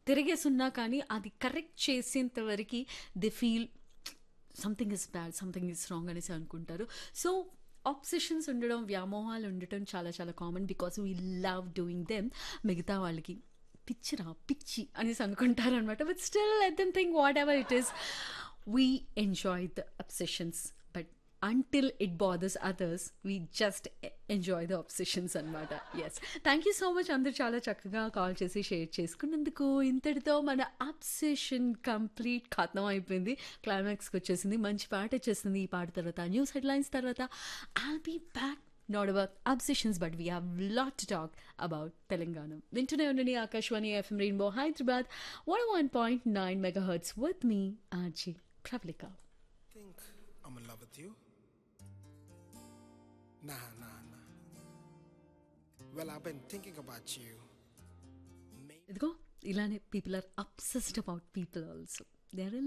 తిరిగేసున్నా కానీ అది కరెక్ట్ చేసేంత వరకు they feel something is bad, something is wrong అనేసి అనుకుంటారు. సో ఆబ్సెషన్స్ ఉండడం, వ్యామోహాలు ఉండటం చాలా చాలా common because we love doing them. మిగతా వాళ్ళకి పిచ్చిరా పిచ్చి అనేసి అనుకుంటారనమాట. But still let them think what ever it is, we enjoy the obsessions. But until it bothers others, we just enjoy the obsessions అనమాట. Yes, thank you so much. అందరు చాలా చక్కగా call చేసి share చేసుకున్నందుకు. ఇంతటితో మన అబ్సెషన్ కంప్లీట్ ఖతం అయిపోయింది, క్లైమాక్స్కి వచ్చేసింది. మంచి పాట వచ్చేసింది. ఈ పాట తర్వాత న్యూస్ హెడ్లైన్స్ తర్వాత I'll be back. Not about obsessions but we have lot to talk about Telangana. వింటూనే ఉండండి Akashvani FM rainbow Hyderabad 101.9 megahertz with me RG Pravalika. Think I'm in love with you? Nah. Well, I've been thinking about you. ఇదిగో ఇలానే people are obsessed about people also. They are